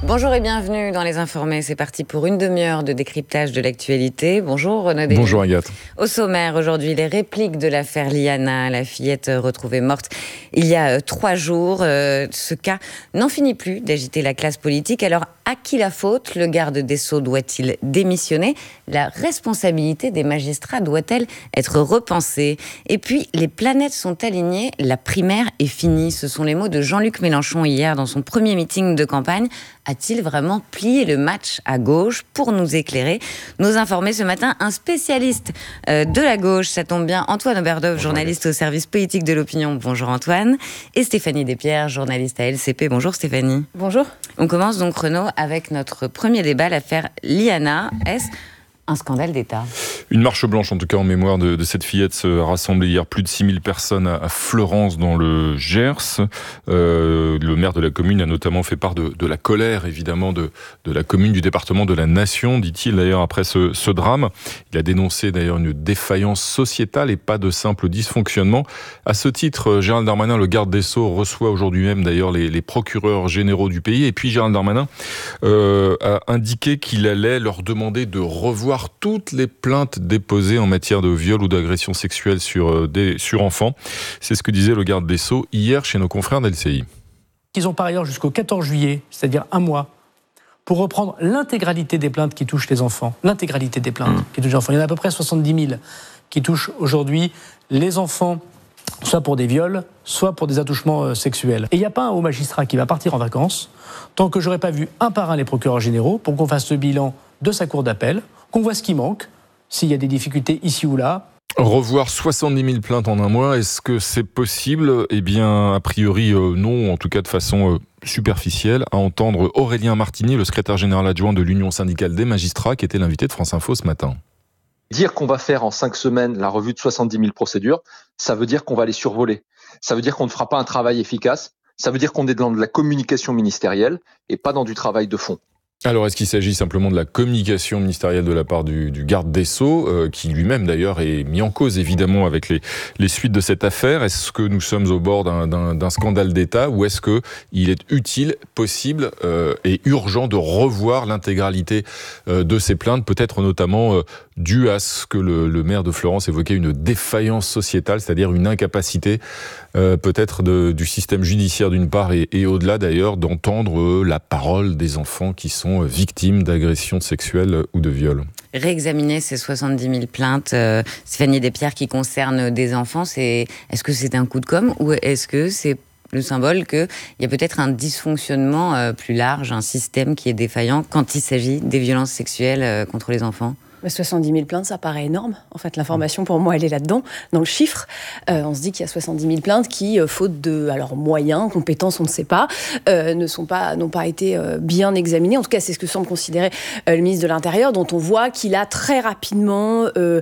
Bonjour et bienvenue dans Les Informés. C'est parti pour une demi-heure de décryptage de l'actualité. Bonjour Renaud Dély. Bonjour Agathe. Au sommaire aujourd'hui, les répliques de l'affaire Liana, la fillette retrouvée morte il y a 3 jours. Ce cas n'en finit plus d'agiter la classe politique. Alors à qui la faute ? Le garde des Sceaux doit-il démissionner ? La responsabilité des magistrats doit-elle être repensée ? Et puis, les planètes sont alignées, la primaire est finie. Ce sont les mots de Jean-Luc Mélenchon hier dans son premier meeting de campagne. A-t-il vraiment plié le match à gauche ? Pour nous éclairer, nous informer ce matin un spécialiste de la gauche. Ça tombe bien, Antoine Oberdov, journaliste au service politique de l'opinion. Bonjour Antoine. Et Stéphanie Despierres, journaliste à LCP. Bonjour Stéphanie. Bonjour. On commence donc Renaud avec notre premier débat, l'affaire Liana. Est-ce un scandale d'État ? Une marche blanche, en tout cas en mémoire de cette fillette, se rassemblait hier plus de 6000 personnes à Fleurance, dans le Gers. Le maire de la commune a notamment fait part de la colère, évidemment, de la commune, du département, de la nation, dit-il d'ailleurs, après ce drame. Il a dénoncé d'ailleurs une défaillance sociétale et pas de simple dysfonctionnement. À ce titre, Gérald Darmanin, le garde des Sceaux, reçoit aujourd'hui même d'ailleurs les procureurs généraux du pays. Et puis Gérald Darmanin a indiqué qu'il allait leur demander de revoir toutes les plaintes déposées en matière de viol ou d'agression sexuelle sur enfants. C'est ce que disait le garde des Sceaux hier chez nos confrères d'LCI. Ils ont par ailleurs jusqu'au 14 juillet, c'est-à-dire un mois, pour reprendre l'intégralité des plaintes qui touchent les enfants. L'intégralité des plaintes qui touchent les enfants. Il y en a à peu près 70 000 qui touchent aujourd'hui les enfants, soit pour des viols, soit pour des attouchements sexuels. Et il n'y a pas un haut magistrat qui va partir en vacances tant que j'aurais pas vu un par un les procureurs généraux pour qu'on fasse le bilan de sa cour d'appel, qu'on voit ce qui manque, s'il y a des difficultés ici ou là. Revoir 70 000 plaintes en un mois, est-ce que c'est possible ? Eh bien, a priori, non, en tout cas de façon superficielle, à entendre Aurélien Martini, le secrétaire général adjoint de l'Union syndicale des magistrats, qui était l'invité de France Info ce matin. Dire qu'on va faire en 5 semaines la revue de 70 000 procédures, ça veut dire qu'on va les survoler. Ça veut dire qu'on ne fera pas un travail efficace. Ça veut dire qu'on est dans de la communication ministérielle et pas dans du travail de fond. Alors, est-ce qu'il s'agit simplement de la communication ministérielle de la part du garde des Sceaux, qui lui-même d'ailleurs est mis en cause évidemment avec les suites de cette affaire ? Est-ce que nous sommes au bord d'un scandale d'État, ou est-ce que il est utile, possible et urgent de revoir l'intégralité de ces plaintes, peut-être notamment dû à ce que le maire de Fleurance évoquait, une défaillance sociétale, c'est-à-dire une incapacité peut-être du système judiciaire d'une part et au-delà d'ailleurs d'entendre la parole des enfants qui sont victimes d'agressions sexuelles ou de viols. Réexaminer ces 70 000 plaintes, Stéphanie Despierres, qui concernent des enfants, est-ce que c'est un coup de com' ou est-ce que c'est le symbole qu'il y a peut-être un dysfonctionnement plus large, un système qui est défaillant quand il s'agit des violences sexuelles contre les enfants ? 70 000 plaintes, ça paraît énorme. En fait, l'information, pour moi, elle est là-dedans, dans le chiffre. On se dit qu'il y a 70 000 plaintes qui, faute de moyens, compétences, on ne sait pas, n'ont pas été bien examinées. En tout cas, c'est ce que semble considérer le ministre de l'Intérieur, dont on voit qu'il a très rapidement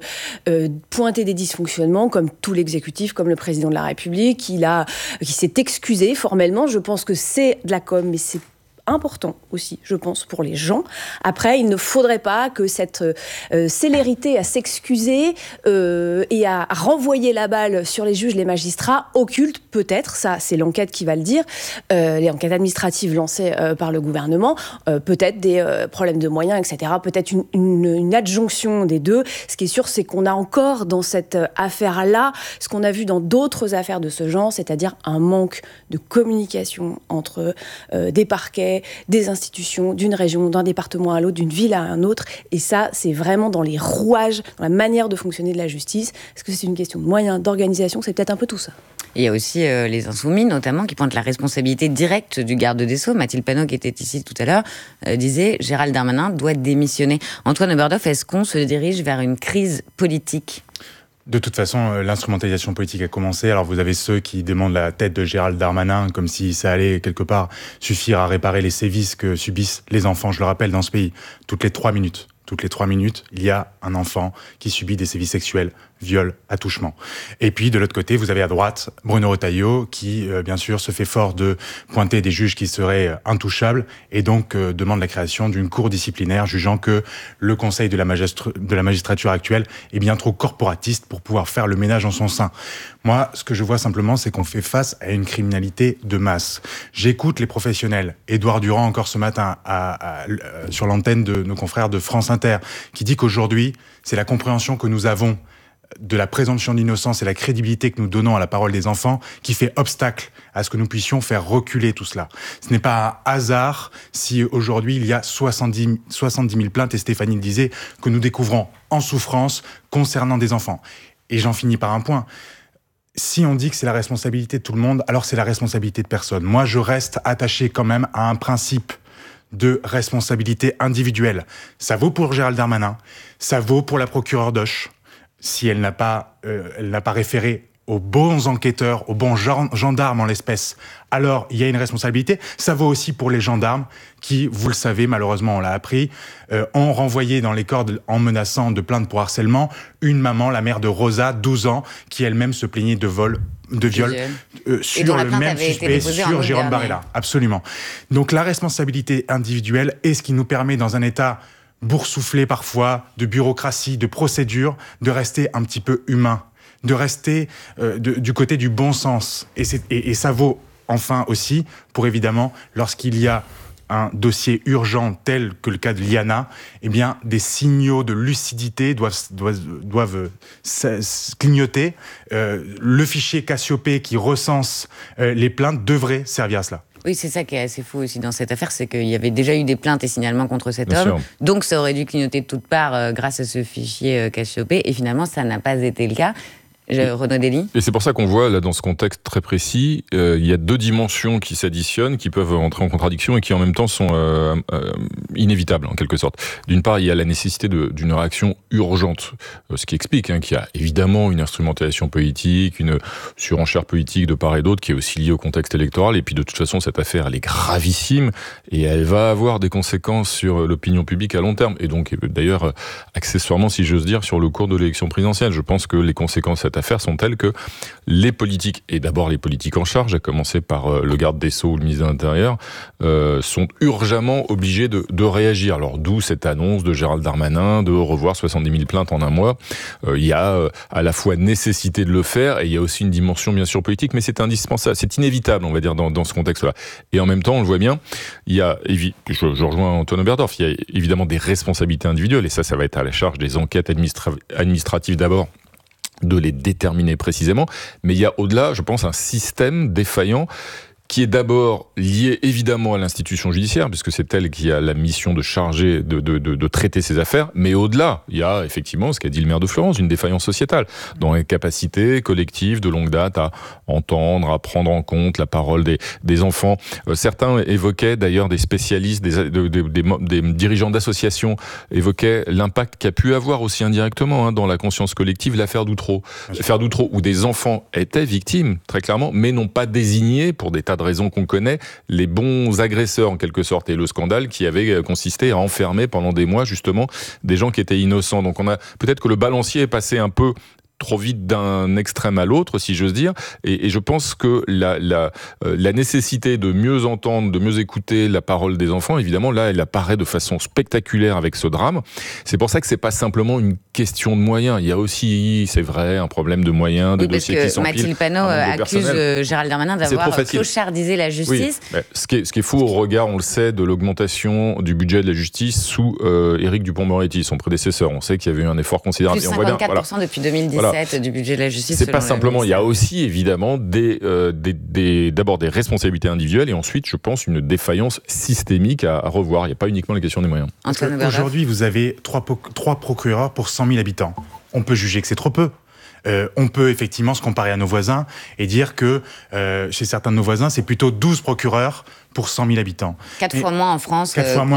pointé des dysfonctionnements, comme tout l'exécutif, comme le président de la République, qui s'est excusé formellement. Je pense que c'est de la com', mais c'est important aussi, je pense, pour les gens. Après, il ne faudrait pas que cette célérité à s'excuser et à renvoyer la balle sur les juges, les magistrats, occulte peut-être, ça c'est l'enquête qui va le dire, l'enquête administrative lancée par le gouvernement, peut-être des problèmes de moyens, etc., peut-être une adjonction des deux. Ce qui est sûr, c'est qu'on a encore dans cette affaire-là ce qu'on a vu dans d'autres affaires de ce genre, c'est-à-dire un manque de communication entre des parquets, des institutions, d'une région, d'un département à l'autre, d'une ville à un autre. Et ça, c'est vraiment dans les rouages, dans la manière de fonctionner de la justice. Est-ce que c'est une question de moyens, d'organisation ? C'est peut-être un peu tout ça. Il y a aussi les Insoumis, notamment, qui pointent la responsabilité directe du garde des Sceaux. Mathilde Panot, qui était ici tout à l'heure, disait « Gérald Darmanin doit démissionner ». Antoine Oberdov, est-ce qu'on se dirige vers une crise politique ? De toute façon, l'instrumentalisation politique a commencé. Alors vous avez ceux qui demandent la tête de Gérald Darmanin, comme si ça allait quelque part suffire à réparer les sévices que subissent les enfants. Je le rappelle, dans ce pays, toutes les 3 minutes, il y a un enfant qui subit des sévices sexuels viol, attouchement. Et puis, de l'autre côté, vous avez à droite Bruno Retailleau qui, bien sûr, se fait fort de pointer des juges qui seraient intouchables et donc demande la création d'une cour disciplinaire jugeant que le Conseil de la magistrature actuelle est bien trop corporatiste pour pouvoir faire le ménage en son sein. Moi, ce que je vois simplement, c'est qu'on fait face à une criminalité de masse. J'écoute les professionnels. Édouard Durand, encore ce matin, sur l'antenne de nos confrères de France Inter, qui dit qu'aujourd'hui, c'est la compréhension que nous avons de la présomption d'innocence et la crédibilité que nous donnons à la parole des enfants qui fait obstacle à ce que nous puissions faire reculer tout cela. Ce n'est pas un hasard si aujourd'hui il y a 70 000 plaintes, et Stéphanie le disait, que nous découvrons en souffrance concernant des enfants. Et j'en finis par un point. Si on dit que c'est la responsabilité de tout le monde, alors c'est la responsabilité de personne. Moi, je reste attaché quand même à un principe de responsabilité individuelle. Ça vaut pour Gérald Darmanin, ça vaut pour la procureure Doche, si elle n'a pas référé aux bons enquêteurs, aux bons gendarmes en l'espèce, alors il y a une responsabilité. Ça vaut aussi pour les gendarmes qui, vous le savez, malheureusement on l'a appris, ont renvoyé dans les cordes en menaçant de plainte pour harcèlement une maman, la mère de Rosa, 12 ans, qui elle-même se plaignait de viol sur le même suspect, sur Jérôme Barella. Absolument. Donc la responsabilité individuelle est ce qui nous permet dans un État boursouflé parfois, de bureaucratie, de procédure, de rester un petit peu humain, de rester du côté du bon sens. Et ça vaut enfin aussi pour, évidemment, lorsqu'il y a un dossier urgent tel que le cas de Liana, eh bien, des signaux de lucidité doivent clignoter. Le fichier Cassiopée qui recense les plaintes devrait servir à cela. Oui, c'est ça qui est assez fou aussi dans cette affaire, c'est qu'il y avait déjà eu des plaintes et signalements contre cet homme. Donc ça aurait dû clignoter de toutes parts grâce à ce fichier Cassiopée. Et finalement, ça n'a pas été le cas. Renaud Dely. Et c'est pour ça qu'on voit, là, dans ce contexte très précis, il y a deux dimensions qui s'additionnent, qui peuvent entrer en contradiction et qui, en même temps, sont inévitables, en quelque sorte. D'une part, il y a la nécessité d'une réaction urgente, ce qui explique qu'il y a évidemment une instrumentalisation politique, une surenchère politique de part et d'autre, qui est aussi liée au contexte électoral. Et puis, de toute façon, cette affaire, elle est gravissime et elle va avoir des conséquences sur l'opinion publique à long terme. Et donc, d'ailleurs, accessoirement, si j'ose dire, sur le cours de l'élection présidentielle. Je pense que les conséquences de cette affaire sont telles que les politiques, et d'abord les politiques en charge, à commencer par le garde des Sceaux ou le ministre de l'Intérieur, sont urgemment obligés de réagir. Alors d'où cette annonce de Gérald Darmanin de revoir 70 000 plaintes en un mois. Il y a à la fois nécessité de le faire et il y a aussi une dimension bien sûr politique, mais c'est indispensable, c'est inévitable, on va dire, dans ce contexte-là. Et en même temps, on le voit bien, il y a, je rejoins Antoine Oberdorf, il y a évidemment des responsabilités individuelles, et ça va être à la charge des enquêtes administratives d'abord, de les déterminer précisément, mais il y a au-delà, je pense, un système défaillant qui est d'abord lié évidemment à l'institution judiciaire, puisque c'est elle qui a la mission de charger, de traiter ces affaires, mais au-delà, il y a effectivement, ce qu'a dit le maire de Florence, une défaillance sociétale, dans les capacités collectives de longue date à entendre, à prendre en compte la parole des enfants. Certains évoquaient, d'ailleurs, des spécialistes, des dirigeants d'associations, évoquaient l'impact qu'a pu avoir aussi indirectement dans la conscience collective l'affaire d'Outreau. L'affaire d'Outreau, où des enfants étaient victimes, très clairement, mais n'ont pas désigné, pour des tas de raisons qu'on connaît, les bons agresseurs en quelque sorte, et le scandale qui avait consisté à enfermer pendant des mois justement des gens qui étaient innocents. Donc peut-être que le balancier est passé un peu trop vite d'un extrême à l'autre, si j'ose dire, et je pense que la nécessité de mieux entendre, de mieux écouter la parole des enfants, évidemment, là, elle apparaît de façon spectaculaire avec ce drame. C'est pour ça que c'est pas simplement une question de moyens. Il y a aussi, c'est vrai, un problème de moyens, de dossiers qui s'empilent. Mathilde Panot accuse Gérald Darmanin d'avoir clochardisé la justice. Oui, ce qui est fou au regard, on le sait, de l'augmentation du budget de la justice sous Éric Dupond-Moretti, son prédécesseur. On sait qu'il y avait eu un effort considérable. Plus 54% depuis 2017. Du budget de la justice. C'est pas simplement, il y a aussi évidemment d'abord des responsabilités individuelles et ensuite, je pense, une défaillance systémique à revoir. Il n'y a pas uniquement la question des moyens. Aujourd'hui, vous avez 3 procureurs pour 100 000 habitants. On peut juger que c'est trop peu. On peut effectivement se comparer à nos voisins et dire que chez certains de nos voisins, c'est plutôt 12 procureurs pour 100 000 habitants. 4 fois moins en France qu'en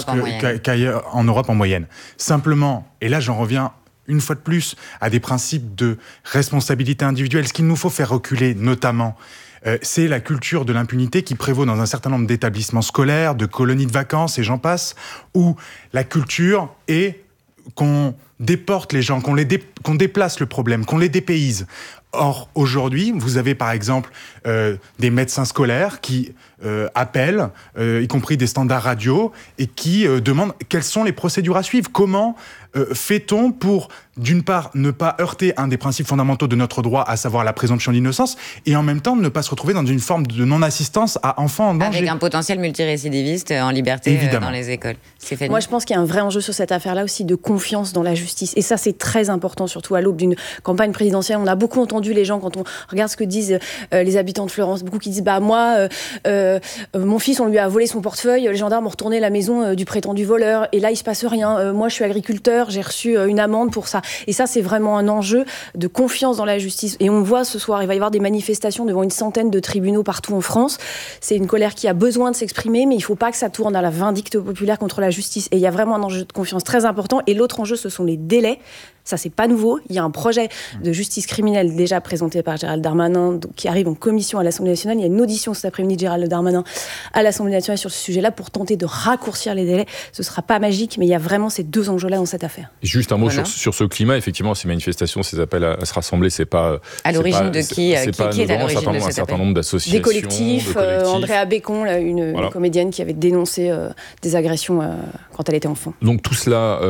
Europe en moyenne. Simplement, et là j'en reviens une fois de plus, à des principes de responsabilité individuelle. Ce qu'il nous faut faire reculer, notamment, c'est la culture de l'impunité qui prévaut dans un certain nombre d'établissements scolaires, de colonies de vacances, et j'en passe, où la culture est qu'on déporte les gens, qu'on déplace le problème, qu'on les dépayse. Or, aujourd'hui, vous avez par exemple des médecins scolaires qui appellent, y compris des standards radio, et qui demandent quelles sont les procédures à suivre. Comment fait-on pour, d'une part, ne pas heurter un des principes fondamentaux de notre droit, à savoir la présomption d'innocence, et en même temps ne pas se retrouver dans une forme de non-assistance à enfants en danger. Avec un potentiel multirécidiviste en liberté dans les écoles. Moi, je pense qu'il y a un vrai enjeu sur cette affaire-là aussi de confiance dans la justice. Et ça, c'est très important, surtout à l'aube d'une campagne présidentielle. On a beaucoup entendu les gens, quand on regarde ce que disent les habitants de Fleurance, beaucoup qui disent « moi, mon fils, on lui a volé son portefeuille, les gendarmes ont retourné la maison du prétendu voleur, et là, il se passe rien. Moi, je suis agriculteur, j'ai reçu une amende pour ça. » Et ça, c'est vraiment un enjeu de confiance dans la justice. Et on voit ce soir, il va y avoir des manifestations devant une centaine de tribunaux partout en France. C'est une colère qui a besoin de s'exprimer, mais il ne faut pas que ça tourne à la vindicte populaire contre la justice. Et il y a vraiment un enjeu de confiance très important. Et l'autre enjeu, ce sont les délais. Ça, c'est pas nouveau. Il y a un projet de justice criminelle déjà présenté par Gérald Darmanin, qui arrive en commission à l'Assemblée nationale. Il y a une audition cet après-midi de Gérald Darmanin à l'Assemblée nationale sur ce sujet-là pour tenter de raccourcir les délais. Ce sera pas magique, mais il y a vraiment ces deux enjeux-là dans cette affaire. Juste un mot sur ce climat. Effectivement, ces manifestations, ces appels à se rassembler, c'est pas... À l'origine de qui est à l'origine de cet un certain nombre d'associations. Des collectifs. Andrea Bécon, une comédienne qui avait dénoncé des agressions quand elle était enfant. Donc tout cela,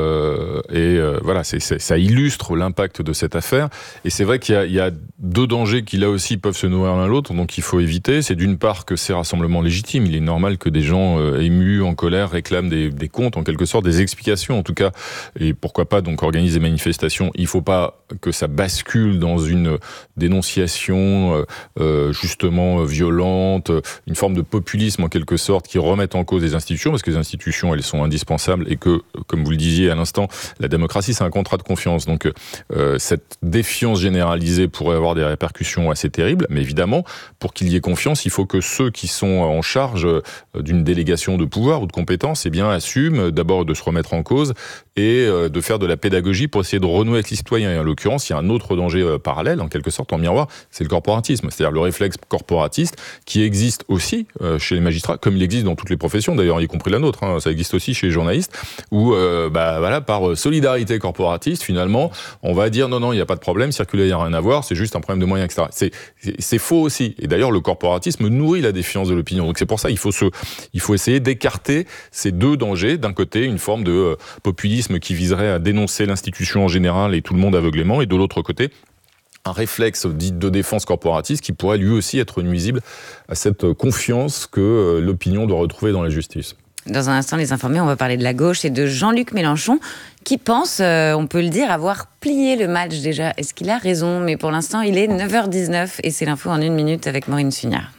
ça illustre l'impact de cette affaire. Et c'est vrai qu'il y a deux dangers qui, là aussi, peuvent se nourrir l'un l'autre, donc il faut éviter. C'est d'une part que ces rassemblements légitimes, il est normal que des gens émus, en colère, réclament des comptes, en quelque sorte, des explications, en tout cas. Et pourquoi pas donc organiser des manifestations. Il ne faut pas que ça bascule dans une dénonciation justement violente, une forme de populisme, en quelque sorte, qui remette en cause les institutions, parce que les institutions, elles sont indispensables, et que, comme vous le disiez à l'instant, la démocratie, c'est un contrat de confiance. Donc cette défiance généralisée pourrait avoir des répercussions assez terribles, mais évidemment, pour qu'il y ait confiance, il faut que ceux qui sont en charge d'une délégation de pouvoir ou de compétences, assument d'abord de se remettre en cause et de faire de la pédagogie pour essayer de renouer avec les citoyens. Et en l'occurrence, il y a un autre danger parallèle, en quelque sorte, en miroir, c'est le corporatisme, c'est-à-dire le réflexe corporatiste qui existe aussi chez les magistrats, comme il existe dans toutes les professions, d'ailleurs, y compris la nôtre, ça existe aussi chez les journalistes, où par solidarité corporatiste, finalement, on va dire non, il n'y a pas de problème, circuler, il n'y a rien à voir, c'est juste un problème de moyens, etc. C'est faux aussi. Et d'ailleurs, le corporatisme nourrit la défiance de l'opinion. Donc c'est pour ça qu'il faut essayer d'écarter ces deux dangers. D'un côté, une forme de populisme qui viserait à dénoncer l'institution en général et tout le monde aveuglément, et de l'autre côté, un réflexe dit de défense corporatiste qui pourrait lui aussi être nuisible à cette confiance que l'opinion doit retrouver dans la justice. Dans un instant, les informés, on va parler de la gauche et de Jean-Luc Mélenchon, qui pense, on peut le dire, avoir plié le match déjà. Est-ce qu'il a raison ? Mais pour l'instant, il est 9h19 et c'est l'info en 1 minute avec Maureen Sugnard.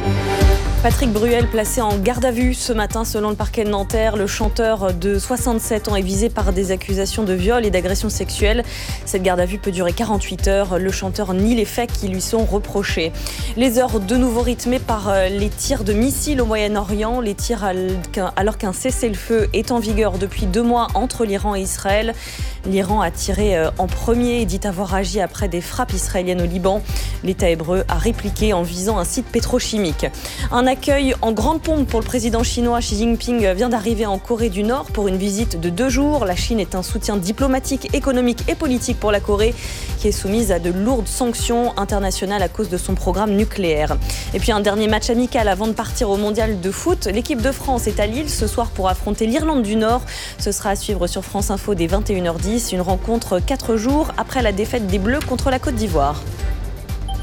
Patrick Bruel placé en garde à vue ce matin selon le parquet de Nanterre. Le chanteur de 67 ans est visé par des accusations de viol et d'agression ssexuelle. Cette garde à vue peut durer 48 heures. Le chanteur nie les faits qui lui sont reprochés. Les heures de nouveau rythmées par les tirs de missiles au Moyen-Orient. Les tirs alors qu'un cessez-le-feu est en vigueur depuis 2 mois entre l'Iran et Israël. L'Iran a tiré en premier et dit avoir agi après des frappes israéliennes au Liban. L'État hébreu a répliqué en visant un site pétrochimique. Un accueil en grande pompe pour le président chinois. Xi Jinping vient d'arriver en Corée du Nord pour une visite de 2 jours. La Chine est un soutien diplomatique, économique et politique pour la Corée, qui est soumise à de lourdes sanctions internationales à cause de son programme nucléaire. Et puis un dernier match amical avant de partir au mondial de foot. L'équipe de France est à Lille ce soir pour affronter l'Irlande du Nord. Ce sera à suivre sur France Info dès 21h10. Une rencontre 4 jours après la défaite des Bleus contre la Côte d'Ivoire.